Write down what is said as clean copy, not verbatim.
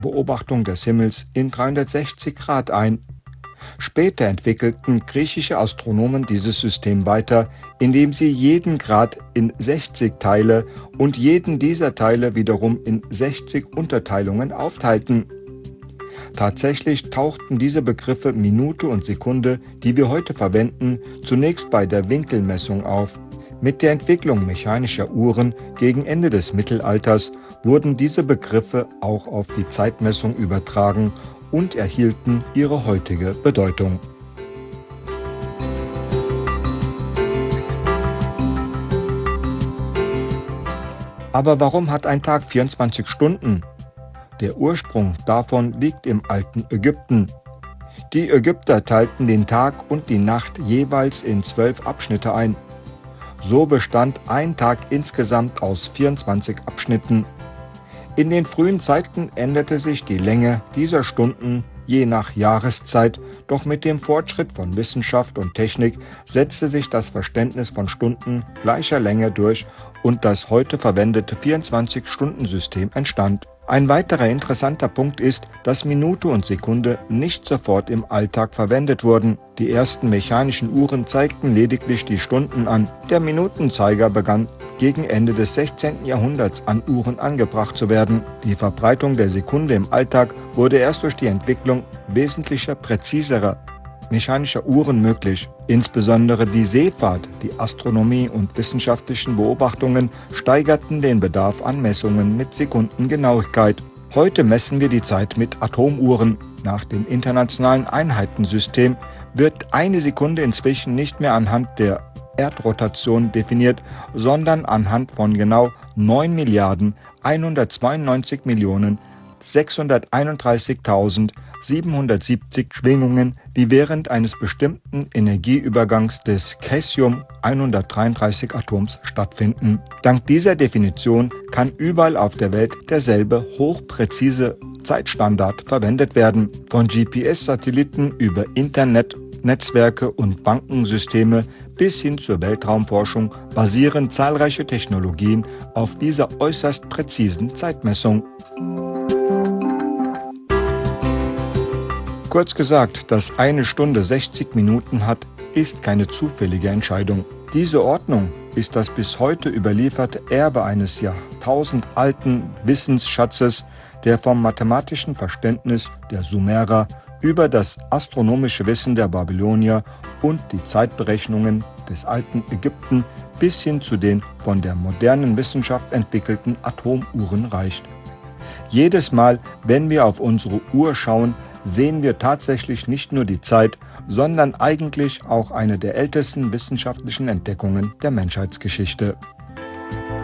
Beobachtung des Himmels in 360 Grad ein. Später entwickelten griechische Astronomen dieses System weiter, indem sie jeden Grad in 60 Teile und jeden dieser Teile wiederum in 60 Unterteilungen aufteilten. Tatsächlich tauchten diese Begriffe Minute und Sekunde, die wir heute verwenden, zunächst bei der Winkelmessung auf. Mit der Entwicklung mechanischer Uhren gegen Ende des Mittelalters wurden diese Begriffe auch auf die Zeitmessung übertragen und erhielten ihre heutige Bedeutung. Aber warum hat ein Tag 24 Stunden? Der Ursprung davon liegt im alten Ägypten. Die Ägypter teilten den Tag und die Nacht jeweils in 12 Abschnitte ein. So bestand ein Tag insgesamt aus 24 Abschnitten. In den frühen Zeiten änderte sich die Länge dieser Stunden je nach Jahreszeit, doch mit dem Fortschritt von Wissenschaft und Technik setzte sich das Verständnis von Stunden gleicher Länge durch und das heute verwendete 24-Stunden-System entstand. Ein weiterer interessanter Punkt ist, dass Minute und Sekunde nicht sofort im Alltag verwendet wurden. Die ersten mechanischen Uhren zeigten lediglich die Stunden an. Der Minutenzeiger begann gegen Ende des 16. Jahrhunderts an Uhren angebracht zu werden. Die Verbreitung der Sekunde im Alltag wurde erst durch die Entwicklung wesentlicher, präziserer mechanischer Uhren möglich. Insbesondere die Seefahrt, die Astronomie und wissenschaftlichen Beobachtungen steigerten den Bedarf an Messungen mit Sekundengenauigkeit. Heute messen wir die Zeit mit Atomuhren. Nach dem internationalen Einheitensystem wird eine Sekunde inzwischen nicht mehr anhand der Erdrotation definiert, sondern anhand von genau 9.192.631.770 Schwingungen, die während eines bestimmten Energieübergangs des Caesium-133-Atoms stattfinden. Dank dieser Definition kann überall auf der Welt derselbe hochpräzise Zeitstandard verwendet werden. Von GPS-Satelliten über Internetnetzwerke und Bankensysteme bis hin zur Weltraumforschung basieren zahlreiche Technologien auf dieser äußerst präzisen Zeitmessung. Kurz gesagt, dass eine Stunde 60 Minuten hat, ist keine zufällige Entscheidung. Diese Ordnung ist das bis heute überlieferte Erbe eines jahrtausendalten Wissensschatzes, der vom mathematischen Verständnis der Sumerer über das astronomische Wissen der Babylonier und die Zeitberechnungen des alten Ägypten bis hin zu den von der modernen Wissenschaft entwickelten Atomuhren reicht. Jedes Mal, wenn wir auf unsere Uhr schauen, sehen wir tatsächlich nicht nur die Zeit, sondern eigentlich auch eine der ältesten wissenschaftlichen Entdeckungen der Menschheitsgeschichte.